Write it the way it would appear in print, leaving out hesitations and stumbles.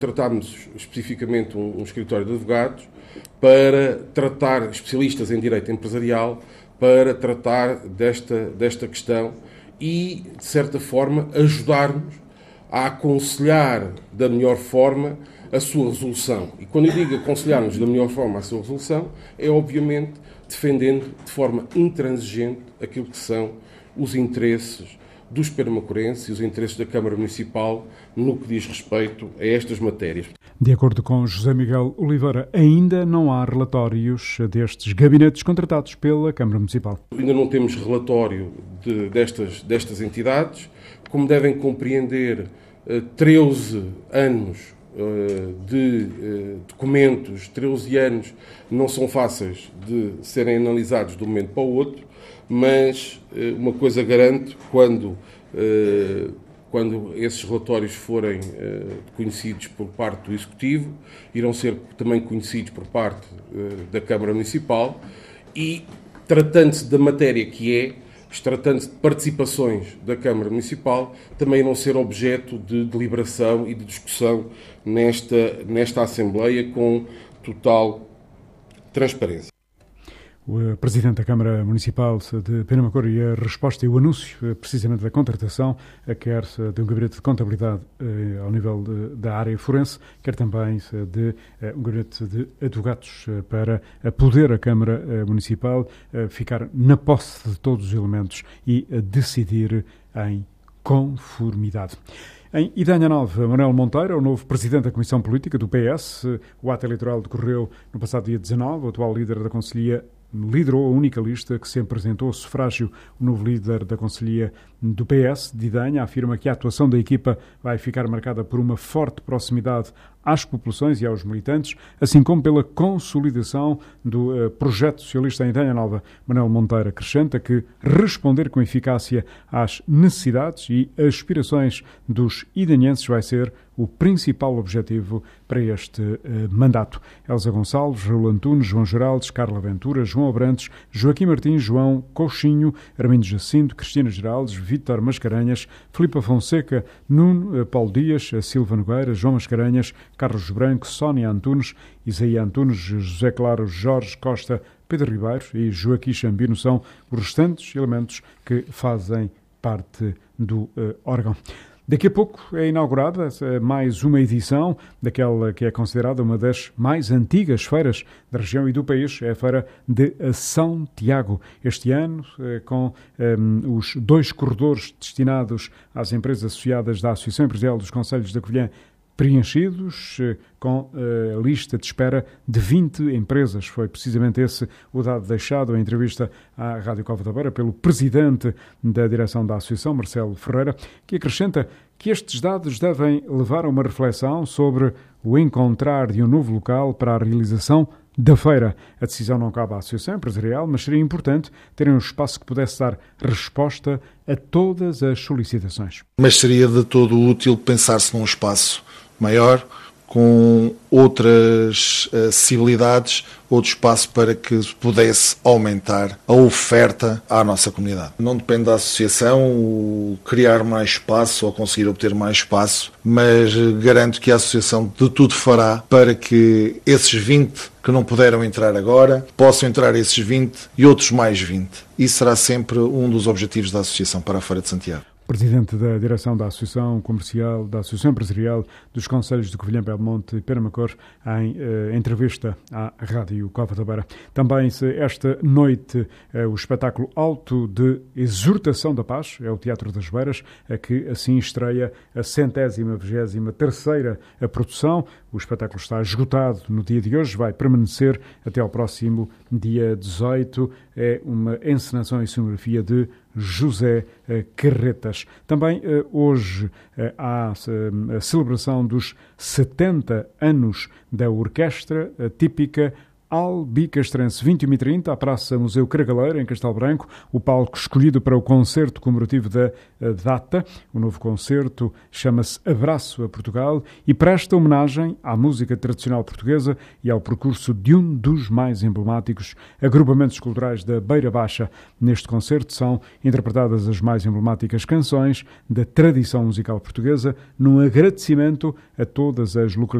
Tratámos especificamente um escritório de advogados para tratar, especialistas em direito empresarial, para tratar desta questão e, de certa forma, ajudar-nos a aconselhar da melhor forma a sua resolução. E quando eu digo aconselhar-nos da melhor forma a sua resolução, é obviamente defendendo de forma intransigente aquilo que são os interesses dos permacorenses e os interesses da Câmara Municipal no que diz respeito a estas matérias. De acordo com José Miguel Oliveira, ainda não há relatórios destes gabinetes contratados pela Câmara Municipal. Ainda não temos relatório destas entidades. Como devem compreender, 13 anos de documentos, 13 anos não são fáceis de serem analisados de um momento para o outro, mas uma coisa garanto, quando esses relatórios forem conhecidos por parte do Executivo, irão ser também conhecidos por parte da Câmara Municipal e, tratando-se da matéria que é, tratando-se de participações da Câmara Municipal, também irão ser objeto de deliberação e de discussão nesta Assembleia com total transparência. O Presidente da Câmara Municipal de Penamacor e a resposta e o anúncio precisamente da contratação, quer de um gabinete de contabilidade ao nível da área forense, quer também de um gabinete de advogados para poder a Câmara Municipal ficar na posse de todos os elementos e decidir em conformidade. Em Idanha Nova, Manuel Monteiro, o novo presidente da Comissão Política do PS. O ato eleitoral decorreu no passado dia 19. O atual líder da Conselhia liderou a única lista que se apresentou ao sufrágio. O novo líder da Conselhia do PS, de Idanha, afirma que a atuação da equipa vai ficar marcada por uma forte proximidade às populações e aos militantes, assim como pela consolidação do projeto socialista em Idanha Nova. Manuel Monteiro acrescenta que responder com eficácia às necessidades e aspirações dos idanhenses vai ser o principal objetivo para este mandato. Elsa Gonçalves, Raul Antunes, João Geraldes, Carla Ventura, João Abrantes, Joaquim Martins, João Coxinho, Armindo Jacinto, Cristina Geraldes, Vítor Mascarenhas, Filipe Fonseca, Nuno, Paulo Dias, Silva Nogueira, João Mascarenhas, Carlos Branco, Sónia Antunes, Isaías Antunes, José Claro, Jorge Costa, Pedro Ribeiro e Joaquim Chambino são os restantes elementos que fazem parte do órgão. Daqui a pouco é inaugurada mais uma edição daquela que é considerada uma das mais antigas feiras da região e do país, é a Feira de São Tiago. Este ano, com os 2 corredores destinados às empresas associadas da Associação Empresarial dos Concelhos da Covilhã preenchidos, com a lista de espera de 20 empresas. Foi precisamente esse o dado deixado em entrevista à Rádio Cova da Beira pelo presidente da direção da Associação, Marcelo Ferreira, que acrescenta que estes dados devem levar a uma reflexão sobre o encontrar de um novo local para a realização da feira. A decisão não cabe à Associação Empresarial, mas seria importante terem um espaço que pudesse dar resposta a todas as solicitações. Mas seria de todo útil pensar-se num espaço maior, com outras acessibilidades, outro espaço para que pudesse aumentar a oferta à nossa comunidade. Não depende da associação criar mais espaço ou conseguir obter mais espaço, mas garanto que a associação de tudo fará para que esses 20 que não puderam entrar agora, possam entrar esses 20 e outros mais 20. Isso será sempre um dos objetivos da associação para a Feira de Santiago. Presidente da direção da Associação Comercial, da Associação Empresarial dos Concelhos de Covilhã, Belmonte e Penamacor, em entrevista à Rádio Cova da Beira. Também esta noite o espetáculo Alto de Exortação da Paz, é o Teatro das Beiras, que assim estreia a 123ª produção. O espetáculo está esgotado no dia de hoje, vai permanecer até ao próximo dia 18. É uma encenação e cenografia de José Carretas. Também hoje há a celebração dos 70 anos da Orquestra Típica Albicastrense, 21h30, à Praça Museu Cragaleira, em Castelo Branco, o palco escolhido para o concerto comemorativo da data. O novo concerto chama-se Abraço a Portugal e presta homenagem à música tradicional portuguesa e ao percurso de um dos mais emblemáticos agrupamentos culturais da Beira Baixa. Neste concerto são interpretadas as mais emblemáticas canções da tradição musical portuguesa, num agradecimento a todas as localidades